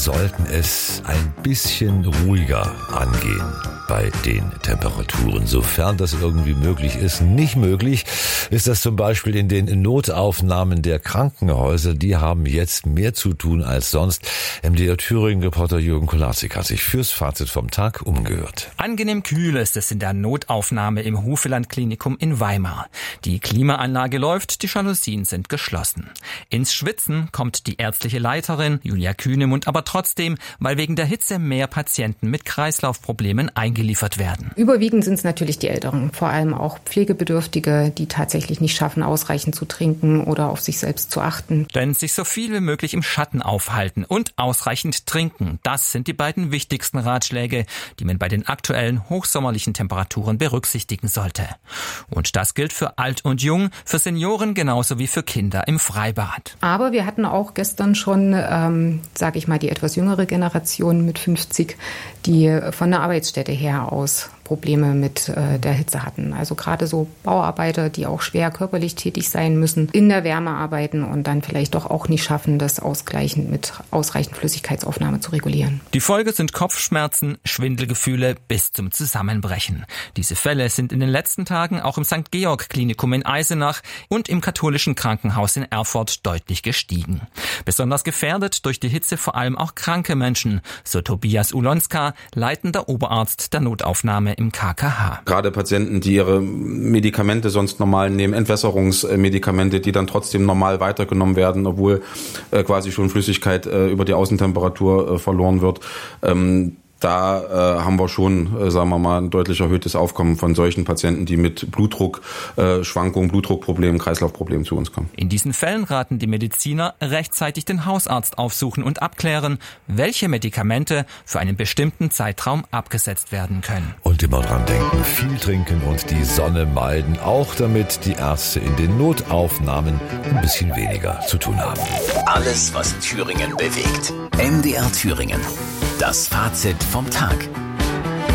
sollten es ein bisschen ruhiger angehen bei den Temperaturen, sofern das irgendwie möglich ist. Nicht möglich ist das zum Beispiel in den Notaufnahmen der Krankenhäuser. Die haben jetzt mehr zu tun als sonst. MDR Thüringen-Reporter Jürgen Kolazik hat sich fürs Fazit vom Tag umgehört. Angenehm kühl ist es in der Notaufnahme im Hufeland-Klinikum in Weimar. Die Klimaanlage läuft, die Jalousien sind geschlossen. Ins Schwitzen kommt die ärztliche Leiterin Julia Kühnemund aber trotzdem, weil wegen der Hitze mehr Patienten mit Kreislaufproblemen eingeliefert werden. Überwiegend sind es natürlich die Älteren, vor allem auch Pflegebedürftige, die tatsächlich nicht schaffen, ausreichend zu trinken oder auf sich selbst zu achten. Denn sich so viel wie möglich im Schatten aufhalten und ausreichend trinken, das sind die beiden wichtigsten Ratschläge, die man bei den aktuellen hochsommerlichen Temperaturen berücksichtigen sollte. Und das gilt für alt und jung, für Senioren genauso wie für Kinder im Freibad. Aber wir hatten auch gestern schon, die etwas jüngere Generation mit 50, die von der Arbeitsstätte her aus Probleme mit der Hitze hatten. Also gerade so Bauarbeiter, die auch schwer körperlich tätig sein müssen, in der Wärme arbeiten und dann vielleicht doch auch nicht schaffen, das ausgleichend mit ausreichend Flüssigkeitsaufnahme zu regulieren. Die Folge sind Kopfschmerzen, Schwindelgefühle bis zum Zusammenbrechen. Diese Fälle sind in den letzten Tagen auch im St. Georg Klinikum in Eisenach und im katholischen Krankenhaus in Erfurt deutlich gestiegen. Besonders gefährdet durch die Hitze vor allem auch kranke Menschen, so Tobias Ulonska, leitender Oberarzt der Notaufnahme im KKH. Gerade Patienten, die ihre Medikamente sonst normal nehmen, Entwässerungsmedikamente, die dann trotzdem normal weitergenommen werden, obwohl quasi schon Flüssigkeit über die Außentemperatur verloren wird. Da haben wir schon, ein deutlich erhöhtes Aufkommen von solchen Patienten, die mit Blutdruckschwankungen, Blutdruckproblemen, Kreislaufproblemen zu uns kommen. In diesen Fällen raten die Mediziner, rechtzeitig den Hausarzt aufsuchen und abklären, welche Medikamente für einen bestimmten Zeitraum abgesetzt werden können. Und immer dran denken, viel trinken und die Sonne meiden, auch damit die Ärzte in den Notaufnahmen ein bisschen weniger zu tun haben. Alles, was Thüringen bewegt. MDR Thüringen. Das Fazit vom Tag.